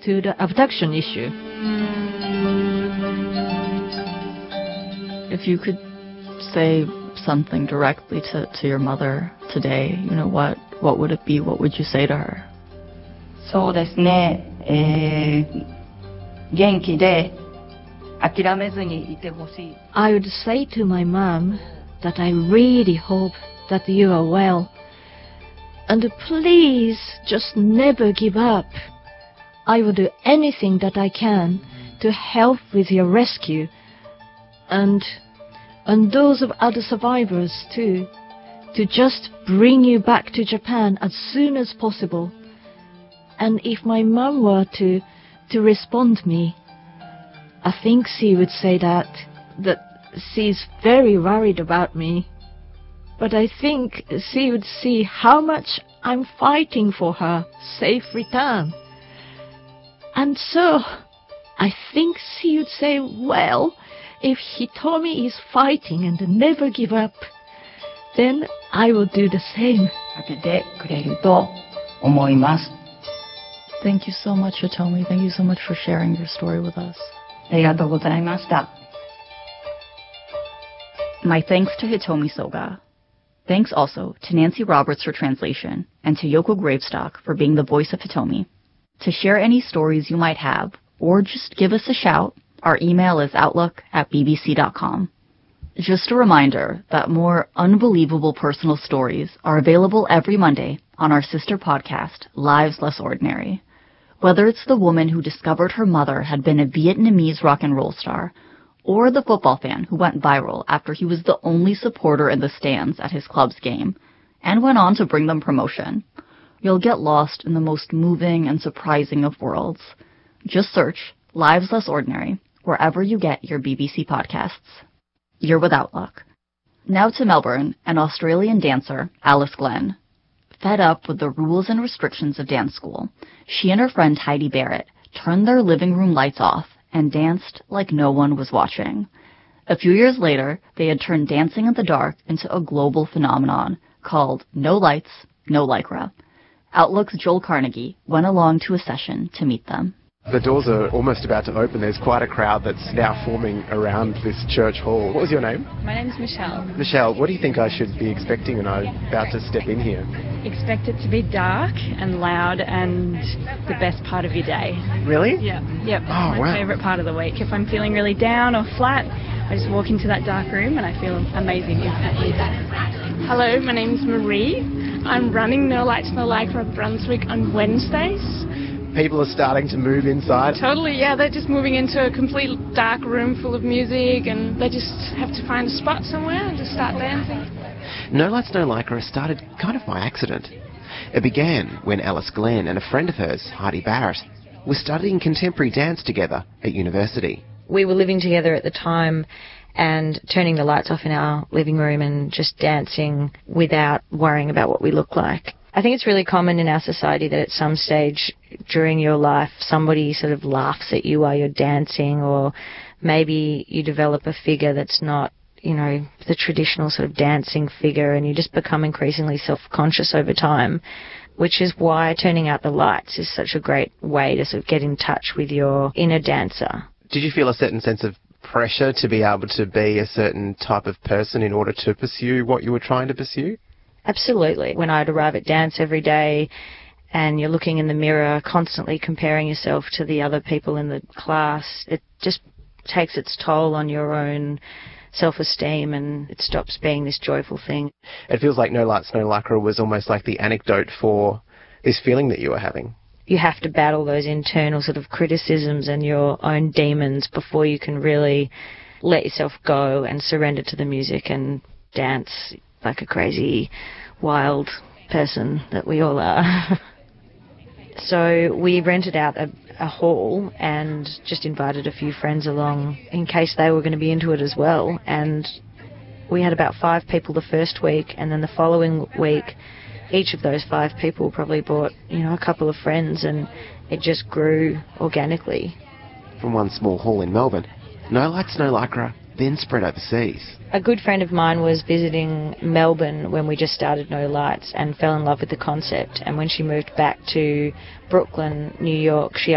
to the abduction issue. If you could say something directly to your mother today, what would it be? What would you say to her? そうですね、元気で諦めずにいてほしい。 I would say to my mom that I really hope that you are well. And please just never give up. I will do anything that I can to help with your rescue. And those of other survivors too, to just bring you back to Japan as soon as possible. And if my mum were to respond me, I think she would say that she's very worried about me. But I think she would see how much I'm fighting for her safe return. And so, I think she would say, well, if Hitomi is fighting and never give up, then I will do the same. かけてくれると思います。 Thank you so much, Hitomi. Thank you so much for sharing your story with us. ありがとうございました。 My thanks to Hitomi Soga. Thanks also to Nancy Roberts for translation and to Yoko Gravestock for being the voice of Hitomi. To share any stories you might have, or just give us a shout, our email is outlook@bbc.com. Just a reminder that more unbelievable personal stories are available every Monday on our sister podcast, Lives Less Ordinary. Whether it's the woman who discovered her mother had been a Vietnamese rock and roll star, or the football fan who went viral after he was the only supporter in the stands at his club's game, and went on to bring them promotion, you'll get lost in the most moving and surprising of worlds. Just search Lives Less Ordinary wherever you get your BBC podcasts. You're with Outlook. Now to Melbourne and Australian dancer Alice Glenn. Fed up with the rules and restrictions of dance school, she and her friend Heidi Barrett turned their living room lights off and danced like no one was watching. A few years later, they had turned dancing in the dark into a global phenomenon called No Lights, No Lycra. Outlook's Joel Carnegie went along to a session to meet them. The doors are almost about to open. There's quite a crowd that's now forming around this church hall. What was your name? My name is Michelle. Michelle, what do you think I should be expecting when I'm about to step in here? Expect it to be dark and loud and the best part of your day. Really? Yep. Oh, My wow. favourite part of the week. If I'm feeling really down or flat, I just walk into that dark room and I feel amazing instantly. Hello, my name's Marie. I'm running No Lights, No Lycra Brunswick on Wednesdays. People are starting to move inside. Totally, yeah, they're just moving into a complete dark room full of music and they just have to find a spot somewhere and just start dancing. No Lights, No Lycra started kind of by accident. It began when Alice Glenn and a friend of hers, Heidi Barrett, were studying contemporary dance together at university. We were living together at the time and turning the lights off in our living room and just dancing without worrying about what we look like. I think it's really common in our society that at some stage during your life somebody sort of laughs at you while you're dancing, or maybe you develop a figure that's not, the traditional sort of dancing figure, and you just become increasingly self-conscious over time, which is why turning out the lights is such a great way to sort of get in touch with your inner dancer. Did you feel a certain sense of pressure to be able to be a certain type of person in order to pursue what you were trying to pursue? Absolutely. When I'd arrive at dance every day and you're looking in the mirror, constantly comparing yourself to the other people in the class, it just takes its toll on your own self-esteem and it stops being this joyful thing. It feels like No Lights, No Lycra was almost like the anecdote for this feeling that you were having. You have to battle those internal sort of criticisms and your own demons before you can really let yourself go and surrender to the music and dance like a crazy, wild person that we all are. So we rented out a hall and just invited a few friends along in case they were going to be into it as well. And we had about 5 people the first week, and then the following week each of those 5 people probably brought, a couple of friends, and it just grew organically. From one small hall in Melbourne, No Lights, No Lycra then spread overseas. A good friend of mine was visiting Melbourne when we just started No Lights and fell in love with the concept. And when she moved back to Brooklyn, New York, she